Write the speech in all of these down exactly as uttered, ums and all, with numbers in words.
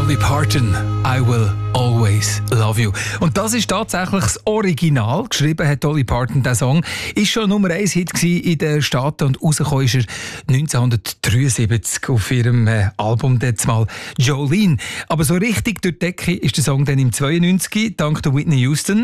Dolly Parton, I Will Always Love You. Und das ist tatsächlich das Original. Geschrieben hat Dolly Parton den Song. Ist schon Nummer eins Hit in den Staaten und rausgekommen ist er neunzehnhundertdreiundsiebzig auf ihrem äh, Album jetzt mal Jolene. Aber so richtig durch die Decke ist der Song dann im zweiundneunzig dank der Whitney Houston.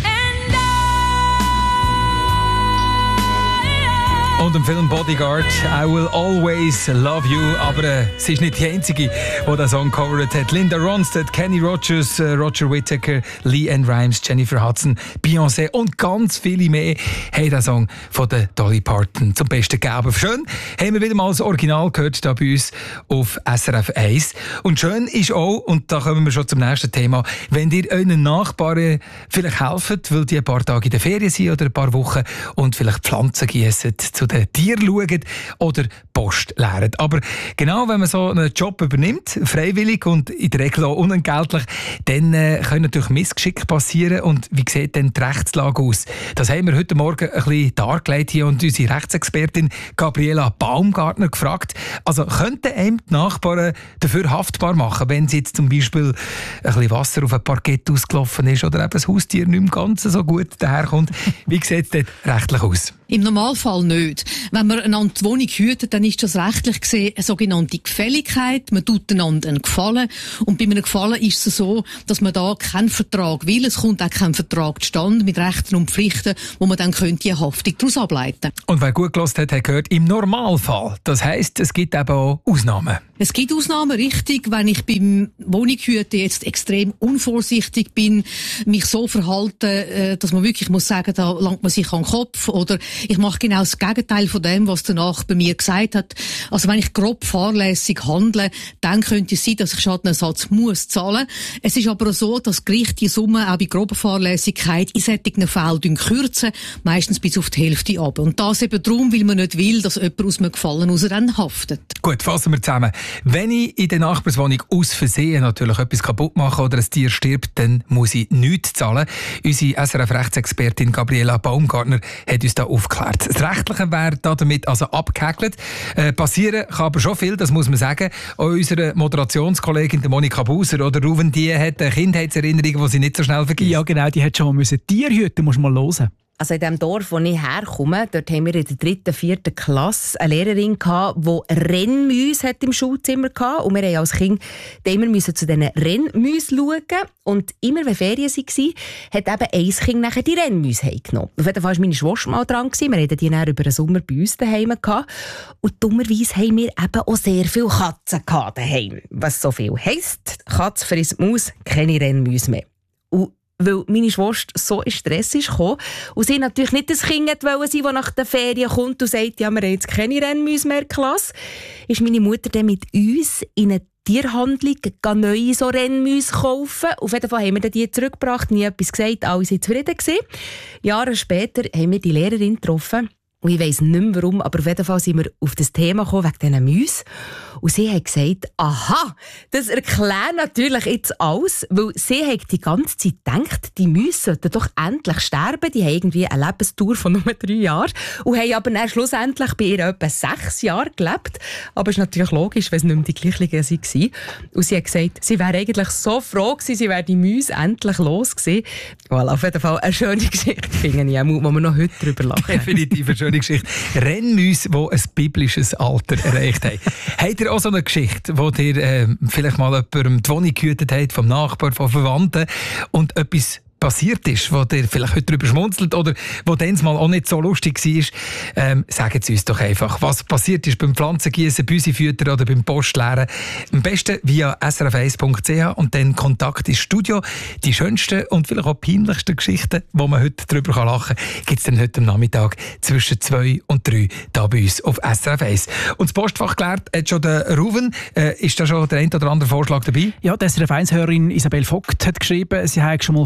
Und im Film Bodyguard, I Will Always Love You. Aber äh, sie ist nicht die einzige, die den Song covered hat. Linda Ronstadt, Kenny Rogers, äh, Roger Whittaker, Lee Ann Rimes, Jennifer Hudson, Beyoncé und ganz viele mehr haben den Song von der Dolly Parton zum Besten gegeben. Schön haben wir wieder mal das Original gehört hier bei uns auf S R F eins. Und schön ist auch, und da kommen wir schon zum nächsten Thema, wenn ihr euren Nachbarn vielleicht helft, weil die ein paar Tage in der Ferien sind oder ein paar Wochen und vielleicht Pflanzen gießen, zu den Tieren schauen oder Post leeren. Aber genau, wenn man so einen Job übernimmt, freiwillig und in der Regel auch unentgeltlich, dann äh, können natürlich Missgeschicke passieren. Und wie sieht denn die Rechtslage aus? Das haben wir heute Morgen ein bisschen dargelegt hier und unsere Rechtsexpertin Gabriela Baumgartner gefragt. Also könnten einem die Nachbarn dafür haftbar machen, wenn sie jetzt zum Beispiel ein bisschen Wasser auf ein Parkett ausgelaufen ist oder eben das Haustier nicht im Ganzen so gut daherkommt? Wie sieht es dort rechtlich aus? Im Normalfall nicht. Wenn man einander die Wohnung hütet, dann ist das rechtlich gesehen eine sogenannte Gefälligkeit. Man tut einander einen Gefallen. Und bei einem Gefallen ist es so, dass man da keinen Vertrag will. Es kommt auch kein Vertrag zustande mit Rechten und Pflichten, wo man dann könnte eine Haftung daraus ableiten. Und wer gut gehört hat, hat gehört, im Normalfall. Das heisst, es gibt eben auch Ausnahmen. Es gibt Ausnahmen, richtig. Wenn ich beim Wohnungshüten jetzt extrem unvorsichtig bin, mich so verhalte, dass man wirklich muss sagen, da langt man sich an den Kopf, oder ich mache genau das Gegenteil von dem, was der Nachbar bei mir gesagt hat. Also wenn ich grob fahrlässig handle, dann könnte es sein, dass ich Schadenersatz muss zahlen. Es ist aber auch so, dass Gerichte die Summe auch bei grober Fahrlässigkeit in solchen Fällen kürzen, meistens bis auf die Hälfte ab. Und das eben darum, weil man nicht will, dass jemand aus einem Gefallen raus dann haftet. Gut, fassen wir zusammen. Wenn ich in der Nachbarswohnung aus Versehen natürlich etwas kaputt mache oder ein Tier stirbt, dann muss ich nichts zahlen. Unsere S R F-Rechtsexpertin Gabriela Baumgartner hat uns da aufgeklärt. Das Rechtliche wäre damit also abgehäkelt. Äh, passieren kann aber schon viel, das muss man sagen. Auch unsere Moderationskollegin Monika Buser oder Ruven, die hat eine Kindheitserinnerung, die sie nicht so schnell vergisst. Ja genau, die hat schon mal Tiere hüten, muss man mal hören. Also in dem Dorf, wo ich herkomme, dort haben wir in der dritten, vierten Klasse eine Lehrerin gehabt, die Rennmäuse im Schulzimmer hatte. Und wir haben als Kind immer müssen zu diesen Rennmäusen schauen. Und immer wenn Ferien waren, hat eben ein Kind nachher die Rennmäuse heimgenommen. Auf jeden Fall war meine Schwester mal dran. Wir hatten die dann über den Sommer bei uns daheim gehabt. Und dummerweise haben wir eben auch sehr viele Katzen gehabt daheim. Was so viel heisst, Katze frisst Maus, keine Rennmäuse mehr. Und weil meine Schwester so in Stress ist gekommen und sie natürlich nicht das Kind wollte sein, das nach der Ferien kommt und sagt, ja, wir haben jetzt keine Rennmäuse mehr in der Klasse, ist meine Mutter dann mit uns in eine Tierhandlung neue so Rennmäuse kaufen. Auf jeden Fall haben wir die zurückgebracht, nie etwas gesagt, alle waren zufrieden gewesen. Jahre später haben wir die Lehrerin getroffen. Und ich weiss nicht mehr warum, aber auf jeden Fall sind wir auf das Thema gekommen, wegen diesen Mäusen. Und sie hat gesagt, aha, das erklärt natürlich jetzt alles, weil sie hat die ganze Zeit gedacht, die Mäuse sollten doch endlich sterben. Die haben irgendwie eine Lebensdauer von nur drei Jahren und haben aber dann schlussendlich bei ihr etwa sechs Jahre gelebt. Aber es ist natürlich logisch, wenn es nicht mehr die gleichen waren. Und sie hat gesagt, sie wäre eigentlich so froh gewesen, sie wäre die Mäuse endlich los gewesen. Voilà, auf jeden Fall eine schöne Geschichte, finde ich, wo wir noch heute drüber lachen. Definitiv eine schöne Geschichte. Rennmäuse, die ein biblisches Alter erreicht haben. Habt ihr auch so eine Geschichte, wo ihr äh, vielleicht mal jemandem die Wohnung gehütet habt, vom Nachbarn, von Verwandten und etwas passiert ist, wo ihr vielleicht heute darüber schmunzelt oder wo dann mal auch nicht so lustig war, ähm, sagt Sie uns doch einfach, was passiert ist beim Pflanzengießen, Büsifüttern oder beim Postleeren. Am besten via s r f eins punkt c h und dann Kontakt ins Studio. Die schönsten und vielleicht auch peinlichsten Geschichten, wo man heute darüber lachen kann, gibt es dann heute am Nachmittag zwischen zwei und drei hier bei uns auf S R F eins. Und das Postfach geklärt hat schon der Ruven. Äh, ist da schon der ein oder andere Vorschlag dabei? Ja, die S R F eins-Hörerin Isabel Vogt hat geschrieben, sie hat schon mal vor fünfundzwanzig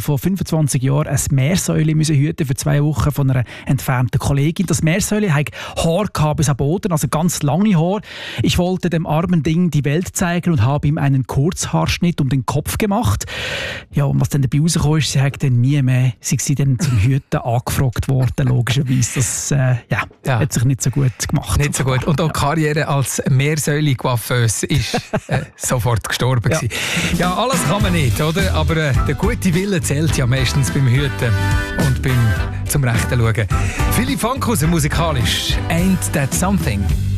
achtundzwanzig Jahren ein Meersäule müssen hüten für zwei Wochen von einer entfernten Kollegin. Das Meersäule hat Haar gehabt bis am Boden, also ganz lange Haar. Ich wollte dem armen Ding die Welt zeigen und habe ihm einen Kurzhaarschnitt um den Kopf gemacht. Ja, und was dann dabei rausgekommen ist, sie hat dann nie mehr, sie sind dann zum Hüten angefragt worden, logischerweise. Das äh, ja, ja. hat sich nicht so gut gemacht. Nicht so gut. Und auch die Karriere als Meersäule-Coiffeuse ist äh, sofort gestorben. Ja. ja, alles kann man nicht, oder? Aber äh, der gute Wille zählt ja meistens beim Hüten und beim zum Rechten schauen. Philipp Fankhauser musikalisch. Ain't That Something?